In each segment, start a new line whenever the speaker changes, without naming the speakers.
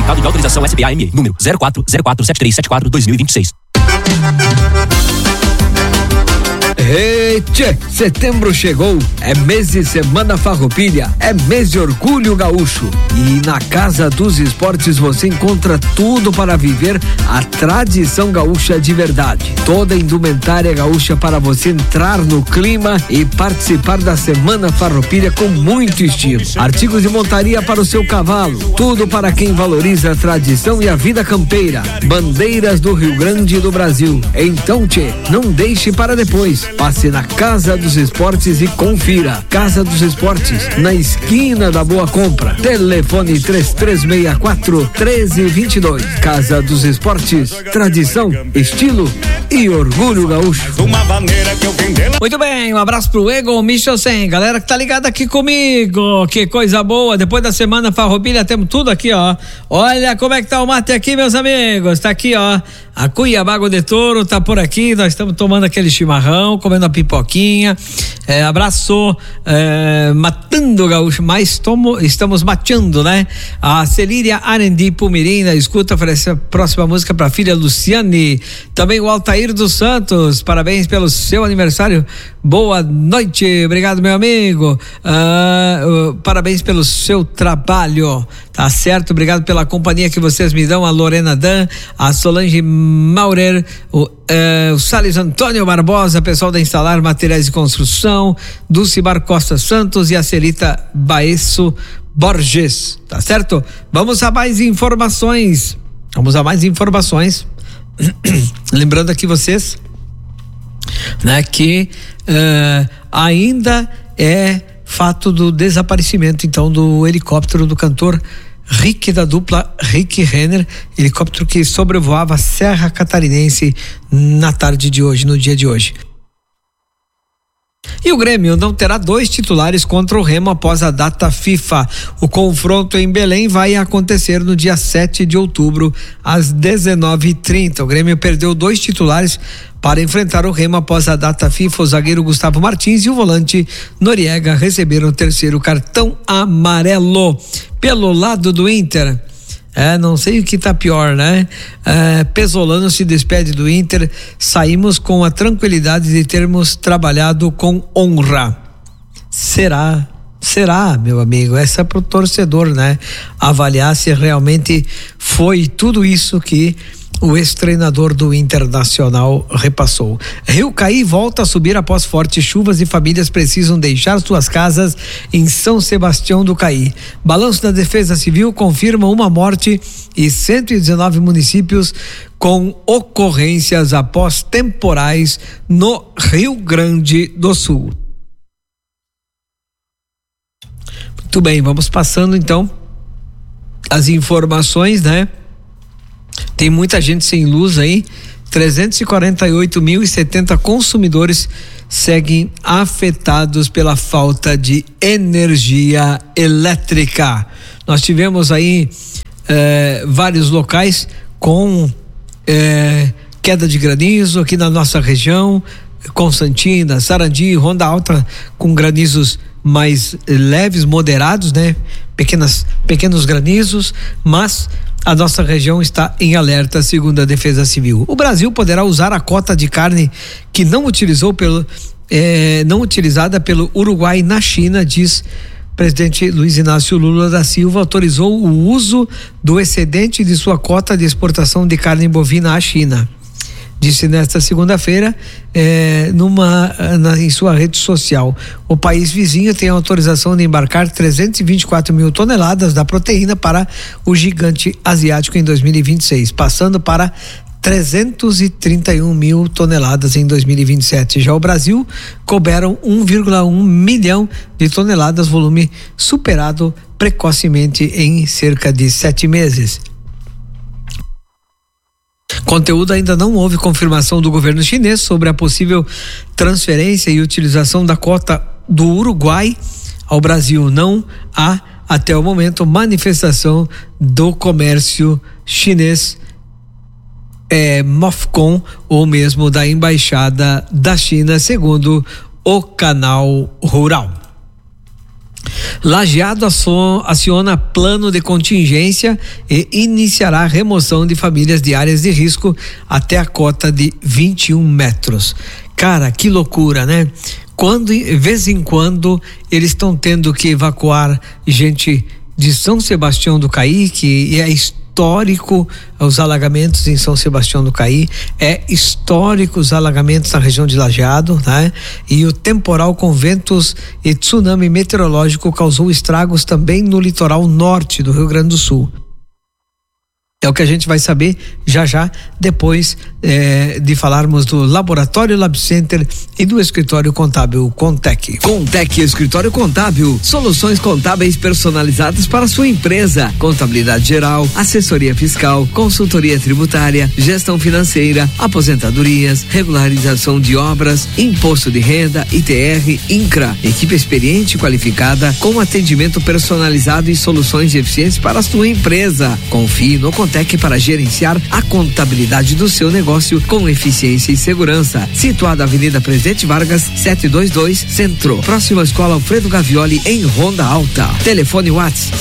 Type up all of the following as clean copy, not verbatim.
Certificado de autorização SBA-ME, número 04047374-2026.
Tchê, setembro chegou, é mês de Semana Farroupilha, é mês de orgulho gaúcho. E na Casa dos Esportes você encontra tudo para viver a tradição gaúcha de verdade. Toda a indumentária gaúcha para você entrar no clima e participar da Semana Farroupilha com muito estilo. Artigos de montaria para o seu cavalo, tudo para quem valoriza a tradição e a vida campeira. Bandeiras do Rio Grande e do Brasil. Então, tchê, não deixe para depois. Passe na Casa dos Esportes e confira. Casa dos Esportes, na esquina da Boa Compra. Telefone 3364-1322. Casa dos Esportes, tradição, estilo e orgulho gaúcho.
Muito bem, um abraço pro Egon Michelsen, galera que tá ligada aqui comigo, que coisa boa. Depois da Semana Farroupilha temos tudo aqui, ó. Olha como é que tá o mate aqui, meus amigos. Tá aqui, ó, a Cuiabá de Touro tá por aqui, nós estamos tomando aquele chimarrão, comendo a pipoquinha. Abraço, matando o gaúcho, mas estamos mateando, né? A Celíria Arendi Pumirim na escuta, oferece a próxima música pra filha Luciane. Também o Altair dos Santos, parabéns pelo seu aniversário. Boa noite, obrigado, meu amigo. Parabéns pelo seu trabalho, tá certo? Obrigado pela companhia que vocês me dão. A Lorena Dan, a Solange Maurer, o Salles Antônio Barbosa, pessoal da Instalar Materiais de Construção, Dulcimar Costa Santos e a Celita Baesso Borges, tá certo? Vamos a mais informações. Lembrando aqui vocês, né, que ainda é fato do desaparecimento então do helicóptero do cantor Rick, da dupla Rick Renner, helicóptero que sobrevoava a Serra Catarinense na tarde de hoje, no dia de hoje. E o Grêmio não terá 2 titulares contra o Remo após a data FIFA. O confronto em Belém vai acontecer no dia 7 de outubro, às 19h30. O Grêmio perdeu 2 titulares para enfrentar o Remo após a data FIFA. O zagueiro Gustavo Martins e o volante Noriega receberam o 3º cartão amarelo. Pelo lado do Inter, não sei o que tá pior, né? Pesolano se despede do Inter. Saímos com a tranquilidade de termos trabalhado com honra. Será, meu amigo? Essa é pro torcedor, né? Avaliar se realmente foi tudo isso que o ex-treinador do Internacional repassou. Rio Caí volta a subir após fortes chuvas e famílias precisam deixar suas casas em São Sebastião do Caí. Balanço da Defesa Civil confirma uma morte e 119 municípios com ocorrências após temporais no Rio Grande do Sul. Muito bem, vamos passando então as informações, né? Tem muita gente sem luz aí. 348.070 consumidores seguem afetados pela falta de energia elétrica. Nós tivemos aí vários locais com queda de granizo aqui na nossa região, Constantina, Sarandi, Ronda Alta, com granizos mais leves, moderados, né? Pequenos granizos, mas a nossa região está em alerta, segundo a Defesa Civil. O Brasil poderá usar a cota de carne que não utilizada pelo Uruguai na China, diz presidente Luiz Inácio Lula da Silva. Autorizou o uso do excedente de sua cota de exportação de carne bovina à China. Disse nesta segunda-feira em sua rede social. O país vizinho tem autorização de embarcar 324 mil toneladas da proteína para o gigante asiático em 2026, passando para 331 mil toneladas em 2027. Já o Brasil couberam 1,1 milhão de toneladas, volume superado precocemente em cerca de 7 meses. Conteúdo: ainda não houve confirmação do governo chinês sobre a possível transferência e utilização da cota do Uruguai ao Brasil. Não há, até o momento, manifestação do comércio chinês, MOFCOM, ou mesmo da Embaixada da China, segundo o Canal Rural. Lajeado aciona plano de contingência e iniciará a remoção de famílias de áreas de risco até a cota de 21 metros. Cara, que loucura, né? De vez em quando eles estão tendo que evacuar gente de São Sebastião do Caí, que é histórico os alagamentos em São Sebastião do Caí, é histórico os alagamentos na região de Lajeado, né? E o temporal com ventos e tsunami meteorológico causou estragos também no litoral norte do Rio Grande do Sul. É o que a gente vai saber já depois de falarmos do Laboratório Lab Center e do Escritório Contábil Contec.
Contec Escritório Contábil, soluções contábeis personalizadas para sua empresa, contabilidade geral, assessoria fiscal, consultoria tributária, gestão financeira, aposentadorias, regularização de obras, imposto de renda, ITR, INCRA, equipe experiente e qualificada com atendimento personalizado e soluções eficientes para a sua empresa. Confie no Contec para gerenciar a contabilidade do seu negócio com eficiência e segurança. Situado na Avenida Presidente Vargas, 722 Centro, próxima à Escola Alfredo Gavioli, em Ronda Alta. Telefone WhatsApp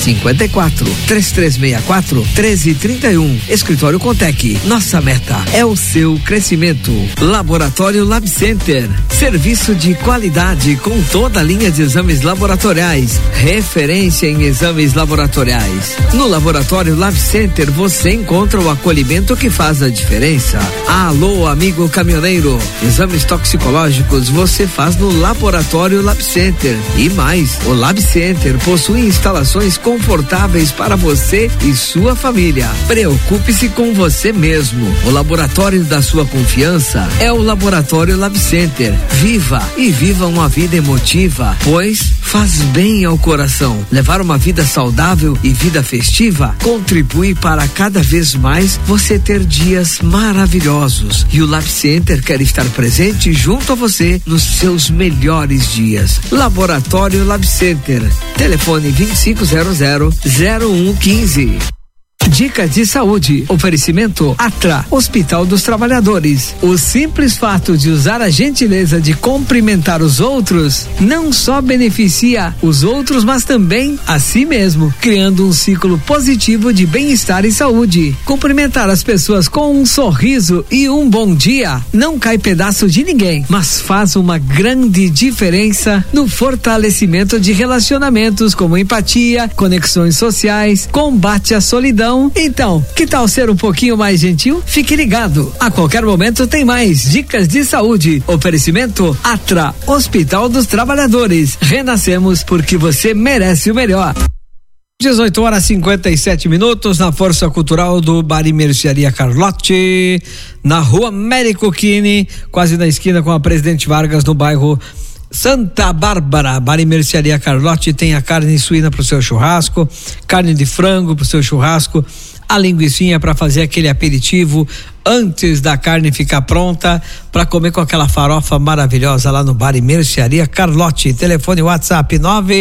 54-3364-1331. Escritório Contec. Nossa meta é o seu crescimento. Laboratório Lab Center. Serviço de qualidade com toda a linha de exames laboratoriais. Referência em exames laboratoriais. No Laboratório Lab Center você encontra o acolhimento que faz a diferença. Alô, amigo caminhoneiro, exames toxicológicos você faz no Laboratório Lab Center. E mais, o Lab Center possui instalações confortáveis para você e sua família. Preocupe-se com você mesmo. O laboratório da sua confiança é o Laboratório Lab Center. Viva uma vida emotiva, pois faz bem ao coração. Levar uma vida saudável e vida festiva contribui para cada vez mais você ter dias maravilhosos. E o Lab Center quer estar presente junto a você nos seus melhores dias. Laboratório Lab Center. Telefone 2500-0115. Dicas de saúde. Oferecimento Atra, Hospital dos Trabalhadores. O simples fato de usar a gentileza de cumprimentar os outros não só beneficia os outros, mas também a si mesmo, criando um ciclo positivo de bem-estar e saúde. Cumprimentar as pessoas com um sorriso e um bom dia não cai pedaço de ninguém, mas faz uma grande diferença no fortalecimento de relacionamentos, como empatia, conexões sociais, combate à solidão. Então, que tal ser um pouquinho mais gentil? Fique ligado. A qualquer momento tem mais dicas de saúde. Oferecimento Atra, Hospital dos Trabalhadores. Renascemos porque você merece o melhor. 18h57 na Força Cultural do Bar e Mercearia Carlotti, na Rua Américo Kini, quase na esquina com a Presidente Vargas, no bairro Santa Bárbara. Bar e Mercearia Carlotti tem a carne suína pro seu churrasco, carne de frango pro seu churrasco, a linguicinha para fazer aquele aperitivo antes da carne ficar pronta para comer com aquela farofa maravilhosa lá no Bar e Mercearia Carlotti. Telefone WhatsApp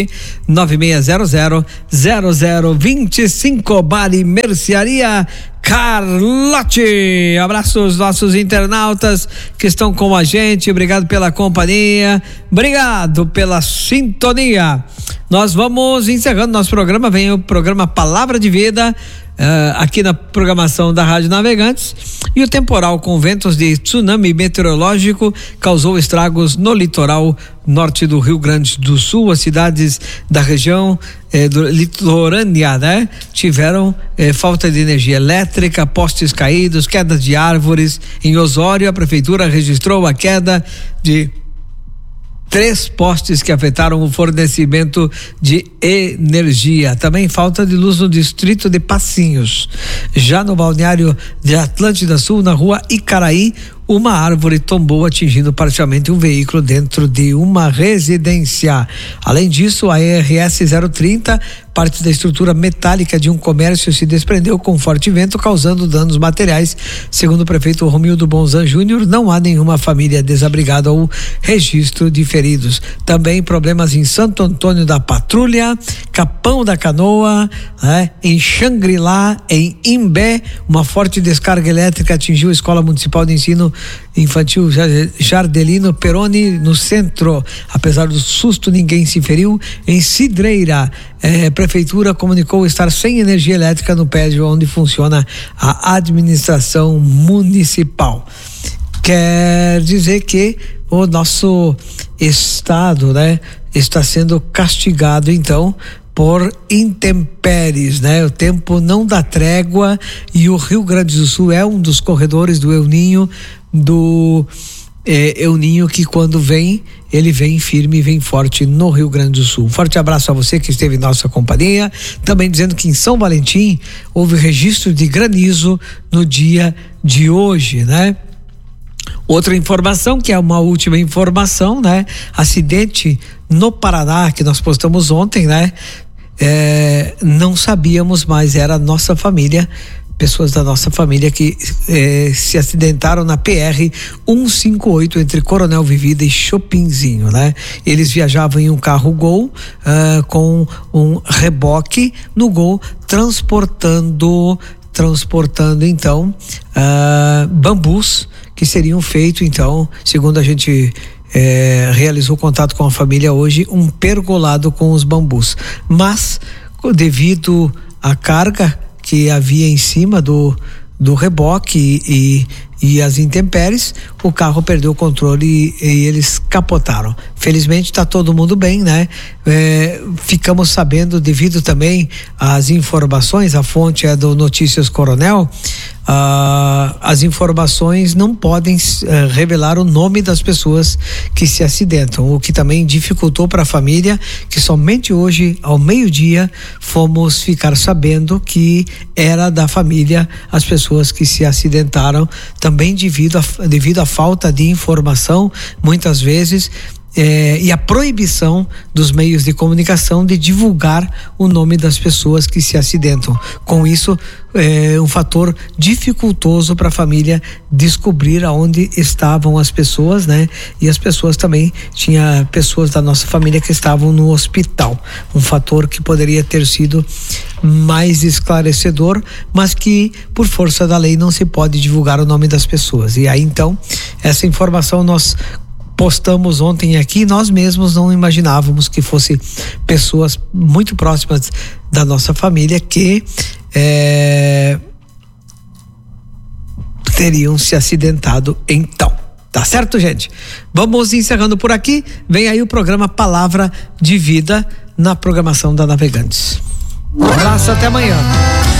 996000025. Bar e Mercearia Carlotti. Abraço aos nossos internautas que estão com a gente. Obrigado pela companhia, obrigado pela sintonia. Nós vamos encerrando nosso programa. Vem o programa Palavra de Vida aqui na programação da Rádio Navegantes. E o temporal com ventos de tsunami meteorológico causou estragos no litoral norte do Rio Grande do Sul. As cidades da região litorânea, né, tiveram falta de energia elétrica, postes caídos, quedas de árvores. Em Osório, a prefeitura registrou a queda de 3 postes que afetaram o fornecimento de energia. Também falta de luz no distrito de Passinhos. Já no balneário de Atlântida Sul, na rua Icaraí, uma árvore tombou, atingindo parcialmente um veículo dentro de uma residência. Além disso, a RS 030, parte da estrutura metálica de um comércio, se desprendeu com forte vento, causando danos materiais. Segundo o prefeito Romildo Bonzan Júnior, não há nenhuma família desabrigada ou registro de feridos. Também problemas em Santo Antônio da Patrulha, Capão da Canoa, em Xangri-Lá, em Imbé, uma forte descarga elétrica atingiu a Escola Municipal de Ensino
Infantil Jardelino Peroni, no centro. Apesar do susto, ninguém se feriu. Em Cidreira, Prefeitura comunicou estar sem energia elétrica no prédio onde funciona a administração municipal. Quer dizer que o nosso estado, né, está sendo castigado, então, por intempéries, né? O tempo não dá trégua e o Rio Grande do Sul é um dos corredores do El Ninho, El Ninho que quando vem, ele vem firme e vem forte no Rio Grande do Sul. Um forte abraço a você que esteve em nossa companhia, também dizendo que em São Valentim houve registro de granizo no dia de hoje, né? Outra informação, que é uma última informação, né? Acidente no Paraná, que nós postamos ontem, né? Não sabíamos, mas era a nossa família, pessoas da nossa família que se acidentaram na PR 158 entre Coronel Vivida e Chopinzinho, né? Eles viajavam em um carro Gol com um reboque no Gol, transportando então bambus que seriam feitos, então, segundo a gente realizou contato com a família hoje, um pergolado com os bambus. Mas, devido à carga que havia em cima do reboque e as intempéries, o carro perdeu o controle e eles capotaram. Felizmente está todo mundo bem, né? Ficamos sabendo, devido também às informações, a fonte é do Notícias Coronel, as informações não podem revelar o nome das pessoas que se acidentam, o que também dificultou para a família, que somente hoje, ao meio-dia, fomos ficar sabendo que era da família as pessoas que se acidentaram, também devido à falta de informação, muitas vezes, e a proibição dos meios de comunicação de divulgar o nome das pessoas que se acidentam. Com isso, um fator dificultoso para a família descobrir aonde estavam as pessoas, né? E as pessoas também, tinha pessoas da nossa família que estavam no hospital. Um fator que poderia ter sido mais esclarecedor, mas que por força da lei não se pode divulgar o nome das pessoas. E aí então, essa informação nós postamos ontem aqui, nós mesmos não imaginávamos que fosse pessoas muito próximas da nossa família que teriam se acidentado então. Tá certo, gente? Vamos encerrando por aqui. Vem aí o programa Palavra de Vida na programação da Navegantes. Um abraço, até amanhã.